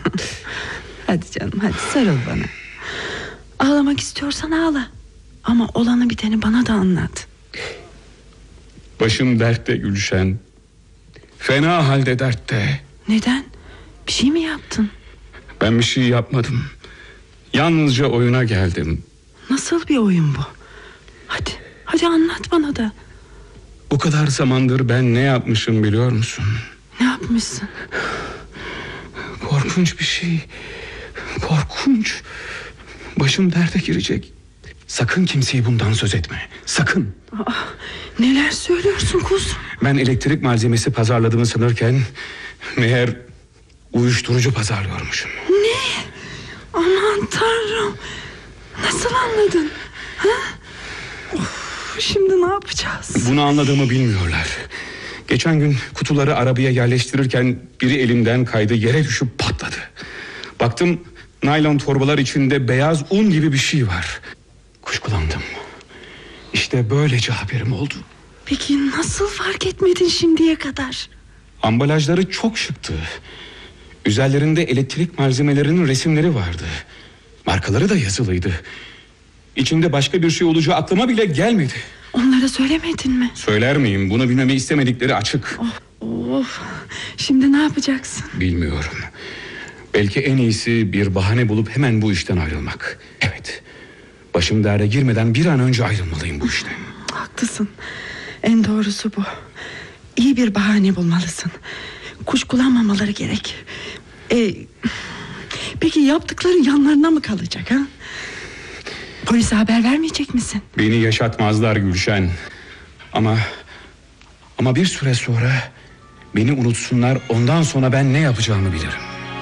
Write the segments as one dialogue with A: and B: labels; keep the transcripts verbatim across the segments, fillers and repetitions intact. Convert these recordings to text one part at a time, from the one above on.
A: Hadi canım, hadi sarıl bana. Ağlamak istiyorsan ağla. Ama olanı biteni bana da anlat.
B: Başım dertte Gülşen. Fena halde dertte.
A: Neden? Bir şey mi yaptın?
B: Ben bir şey yapmadım. Yalnızca oyuna geldim.
A: Nasıl bir oyun bu? Hadi, hadi anlat bana da.
B: Bu kadar zamandır ben ne yapmışım biliyor musun?
A: Ne yapmışsın?
B: Korkunç bir şey. Korkunç. Başım derde girecek. Sakın kimseye bundan söz etme. Sakın.
A: Aa, neler söylüyorsun kuzum?
B: Ben elektrik malzemesi pazarladığımı sanırken meğer uyuşturucu pazarlıyormuşum.
A: Ne? Aman Tanrım. Nasıl anladın? Ha? Of, şimdi ne yapacağız?
B: Bunu anladığımı bilmiyorlar. Geçen gün kutuları arabaya yerleştirirken biri elimden kaydı, yere düşüp patladı. Baktım naylon torbalar içinde beyaz un gibi bir şey var. Kuşkulandım. İşte böylece haberim oldu.
A: Peki nasıl fark etmedin şimdiye kadar?
B: Ambalajları çok şıktı. Üzerlerinde elektrik malzemelerinin resimleri vardı. Markaları da yazılıydı. İçinde başka bir şey olacağı aklıma bile gelmedi.
A: Onlara söylemedin mi?
B: Söyler miyim? Bunu bilmemi istemedikleri açık.
A: Of, of. Şimdi ne yapacaksın?
B: Bilmiyorum. Belki en iyisi bir bahane bulup hemen bu işten ayrılmak. Evet. Başım derde girmeden bir an önce ayrılmalıyım bu işten.
A: Haklısın. En doğrusu bu. İyi bir bahane bulmalısın. Kuşkulanmamaları gerek. Ee, peki yaptıkların yanlarına mı kalacak ha? Polise haber vermeyecek misin?
B: Beni yaşatmazlar Gülşen. Ama Ama bir süre sonra beni unutsunlar, ondan sonra ben ne yapacağımı bilirim.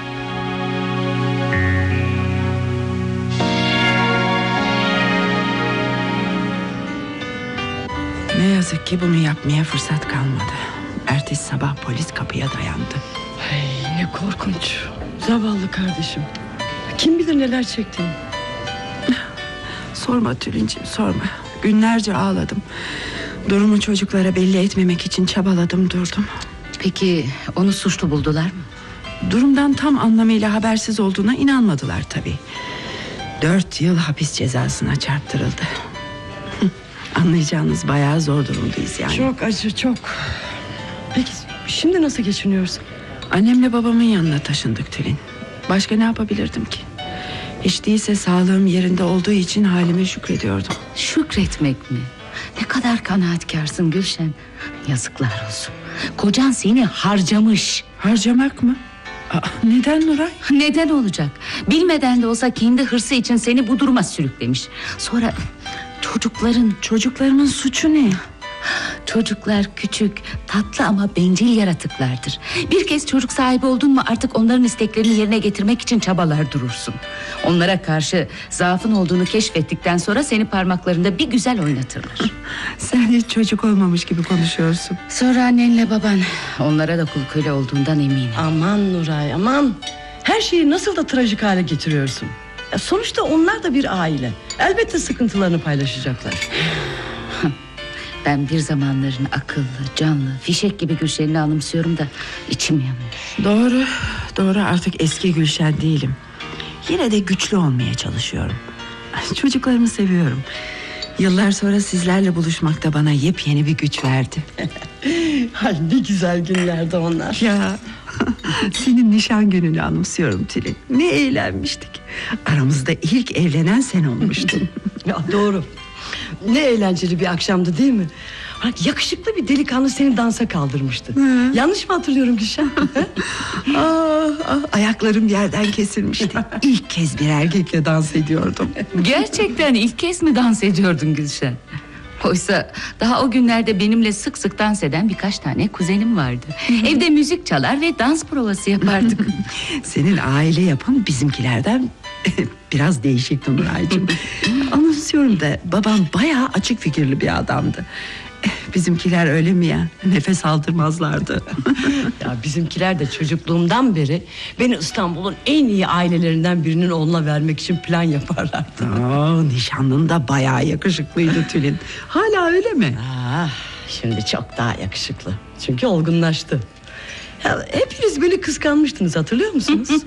A: Ne yazık ki bunu yapmaya fırsat kalmadı. Ertesi sabah polis kapıya dayandı.
C: Ay, ne korkunç. Zavallı kardeşim. Kim bilir neler çektin.
A: Sorma Tülinciğim, sorma. Günlerce ağladım. Durumu çocuklara belli etmemek için çabaladım, durdum.
D: Peki onu suçlu buldular mı?
A: Durumdan tam anlamıyla habersiz olduğuna inanmadılar tabii. Dört yıl hapis cezasına çarptırıldı. Anlayacağınız bayağı zor durumdayız yani.
C: Çok acı, çok. Peki şimdi nasıl geçiniyorsun?
A: Annemle babamın yanına taşındık Tülin. Başka ne yapabilirdim ki? Hiç değilse sağlığım yerinde olduğu için halime şükrediyordum.
D: Şükretmek mi? Ne kadar kanaatkarsın Gülşen. Yazıklar olsun. Kocan seni harcamış.
A: Harcamak mı? Aa, neden Nuray?
D: Neden olacak? Bilmeden de olsa kendi hırsı için seni bu duruma sürüklemiş. Sonra çocukların...
A: Çocuklarımın suçu ne?
D: Çocuklar küçük, tatlı ama bencil yaratıklardır. Bir kez çocuk sahibi oldun mu artık onların isteklerini yerine getirmek için çabalar durursun. Onlara karşı zaafın olduğunu keşfettikten sonra seni parmaklarında bir güzel oynatırlar.
A: Sen hiç çocuk olmamış gibi konuşuyorsun.
D: Sonra annenle baban, onlara da kul köle olduğundan eminim.
C: Aman Nuray, aman. Her şeyi nasıl da trajik hale getiriyorsun. Ya sonuçta onlar da bir aile. Elbette sıkıntılarını paylaşacaklar.
D: Ben bir zamanların akıllı, canlı, fişek gibi Gülşen'i anımsıyorum da içim yanıyor.
A: Doğru, doğru, artık eski Gülşen değilim. Yine de güçlü olmaya çalışıyorum. Çocuklarımı seviyorum. Yıllar sonra sizlerle buluşmak da bana yepyeni bir güç verdi.
C: Ay ne güzel günlerdi onlar.
A: Ya senin nişan gününü anımsıyorum Tülin. Ne eğlenmiştik. Aramızda ilk evlenen sen olmuştun.
C: Ya doğru. Ne eğlenceli bir akşamdı değil mi? Hani yakışıklı bir delikanlı seni dansa kaldırmıştı. Hı. Yanlış mı hatırlıyorum Gülşen?
A: ah, ah, ayaklarım yerden kesilmişti. İlk kez bir erkekle dans ediyordum.
D: Gerçekten ilk kez mi dans ediyordun Gülşen? Oysa daha o günlerde benimle sık sık dans eden birkaç tane kuzenim vardı. Evde müzik çalar ve dans provası yapardık.
A: Senin aile yapın bizimkilerden biraz değişikti Nuraycığım. Anımsıyorum da babam bayağı açık fikirli bir adamdı. Bizimkiler öyle mi ya? Nefes aldırmazlardı.
C: Ya bizimkiler de çocukluğumdan beri beni İstanbul'un en iyi ailelerinden birinin oğluna vermek için plan yaparlardı.
A: Aa, nişanlın da bayağı yakışıklıydı Tülin. Hala öyle mi?
C: Ah, şimdi çok daha yakışıklı. Çünkü olgunlaştı. Ya, hepiniz beni kıskanmıştınız, hatırlıyor musunuz?